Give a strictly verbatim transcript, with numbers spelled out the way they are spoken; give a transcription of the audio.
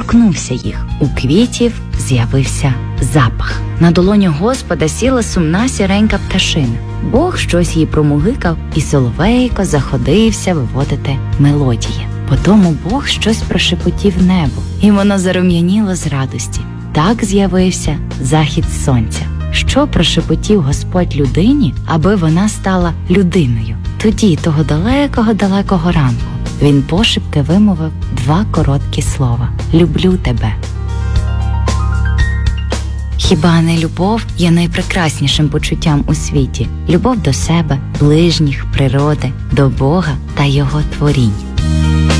торкнувся їх. У квітів з'явився запах. На долоню Господа сіла сумна сіренька пташина. Бог щось їй промугикав, і соловейко заходився виводити мелодії. Потому Бог щось прошепотів небу, і воно зарум'яніло з радості. Так з'явився захід сонця. Що прошепотів Господь людині, аби вона стала людиною? Тоді, того далекого-далекого ранку, він пошепки вимовив два короткі слова: «Люблю тебе». Хіба не любов є найпрекраснішим почуттям у світі? Любов до себе, ближніх, природи, до Бога та Його творінь.